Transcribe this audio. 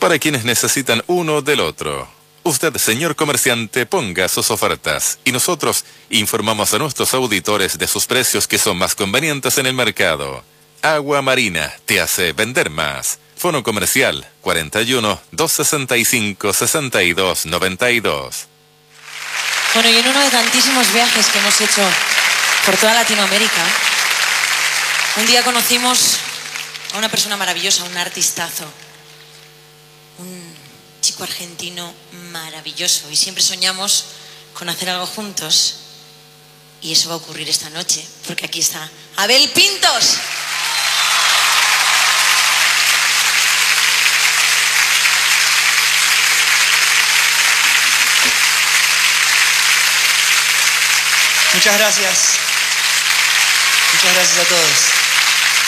para quienes necesitan uno del otro. Usted, señor comerciante, ponga sus ofertas y nosotros informamos a nuestros auditores de sus precios que son más convenientes en el mercado. Agua Marina te hace vender más. Fono comercial 41 265 62 92. Bueno, y en uno de tantísimos viajes que hemos hecho por toda Latinoamérica, un día conocimos a una persona maravillosa, un artistazo, un chico argentino maravilloso, y siempre soñamos con hacer algo juntos, y eso va a ocurrir esta noche, porque aquí está Abel Pintos. Muchas gracias. Muchas gracias a todos.